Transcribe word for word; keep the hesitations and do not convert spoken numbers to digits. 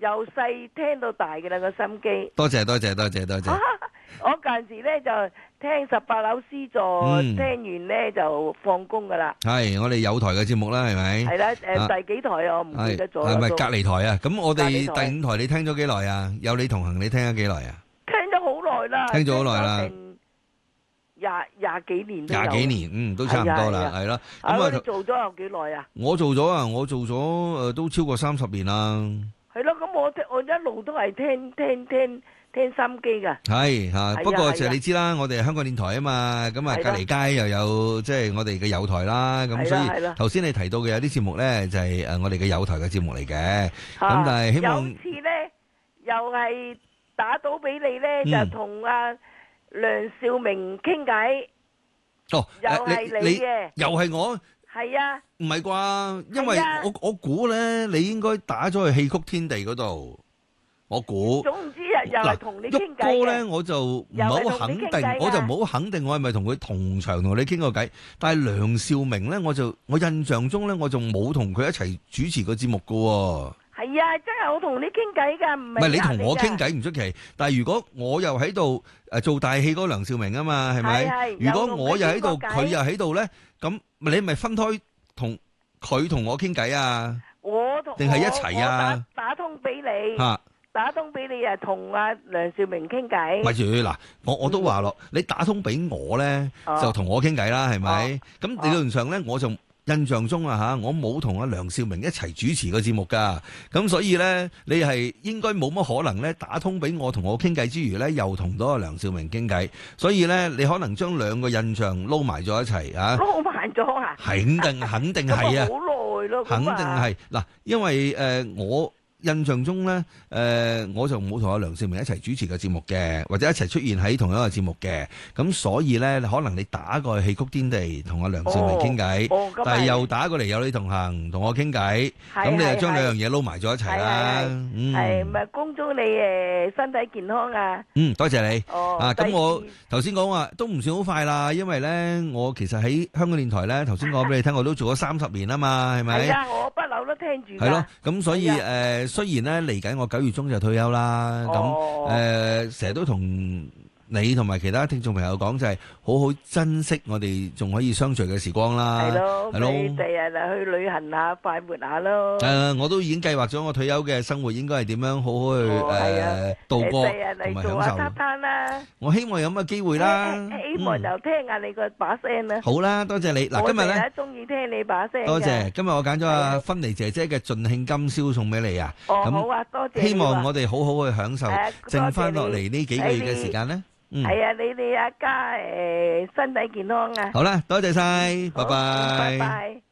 由細聽到大嘅啦個心機。 多謝多謝多謝多謝。 我近時咧就聽十八樓 C 座，聽完咧就放工噶啦。 係我哋有台嘅節目啦，係咪？ 係啦，誒第幾台啊？我唔記得咗啦。 係咪隔離台啊？咁我哋第隔離台五台你聽咗幾耐啊？有你同行你聽咗幾耐啊？ 聽咗好耐啦， 聽咗好耐啦， 成廿廿幾年都有。 廿幾年，嗯，都差唔多啦，係咯。 咁啊，你做咗有幾耐啊？ 我做咗啊，我做咗誒都超過三十年啦。 係咯，咁我我一路都係聽聽聽聽心機噶。 係嚇，不過就係你知啦，我哋係香港電台啊嘛，咁啊隔離街又有即係我哋嘅友台啦，咁所以頭先你提到嘅有啲節目咧就係誒我哋嘅友台嘅節目嚟嘅，咁但係希望有次咧又係打到俾你咧，就同阿梁兆明傾偈。 哦， 又係你嘅， 又係我。 係啊， 唔係啩？因為我我估咧，你應該打咗去戲曲天地嗰度。我估。 總唔知啊，又係同你傾偈嘅。 旭哥咧，我就唔係好肯定，我就唔好肯定我係咪同佢同場同你傾過偈。但係梁兆明咧，我就我印象中咧，我就冇同佢一齊主持個節目噶。 係啊，真係我同你傾偈噶，唔係。 唔係你同我傾偈唔出奇，但係如果我又喺度誒做大戲嗰個梁兆明啊嘛，係咪？係係。如果我又喺度，佢又喺度咧，咁你咪分開同佢同我傾偈啊？我同定係一齊啊？ 打打通俾你，吓打通俾你啊，同阿梁兆明傾偈。咪住嗱，我我都話咯，你打通俾我咧，就同我傾偈啦，係咪？咁理論上咧，我就。印象中啊嚇，我冇同阿梁兆明一齊主持個節目㗎，咁所以咧，你係應該冇乜可能咧打通俾我同我傾偈之餘咧，又同到阿梁兆明傾偈，所以咧，你可能將兩個印象撈埋咗一齊啊！ 撈埋咗啊！ 肯定肯定係啊！ 好耐咯， 肯定係嗱，因為誒我。印象中咧，誒、呃、我就冇同阿梁兆明一齊主持個節目嘅，或者一齊出現喺同一個節目嘅，咁所以咧，可能你打過去戲曲天地同阿梁兆明傾偈，哦哦、但係又打過嚟有你同行同我傾偈，咁你就將兩樣嘢撈埋咗一齊啦。 係咪恭祝你誒身體健康啊？ 嗯，多謝你。 哦、 啊，咁我頭先講話都唔算好快啦，因為咧我其實喺香港電台咧，頭先講俾你聽，我都做咗三十年啊嘛，係咪？ 係啊，我不嬲都聽住。 係咯，咁所以誒。雖然咧嚟緊我九月中就退休啦，咁誒成日都同你同埋其他聽眾朋友講就係好好珍惜我哋仲可以相聚嘅時光啦。 係咯，係咯，你第日嚟去旅行下，快活下咯。 誒，我都已經計劃咗我退休嘅生活應該係點樣好好去誒度過同埋享受。做下沙灘啦！我希望有咁嘅機會啦。 希望就聽下你個把聲啦。 好啦，多謝你。嗱，今日咧， 我中意聽你把聲。 多謝，今日我揀咗阿芬妮姐姐嘅盡興今宵送俾你啊。 哦，好啊，多謝。 希望我哋好好去享受，剩翻落嚟呢幾個月嘅時間咧。 嗯，係啊，你哋阿家誒身體健康啊！ 好啦，多謝晒，拜拜。 拜拜。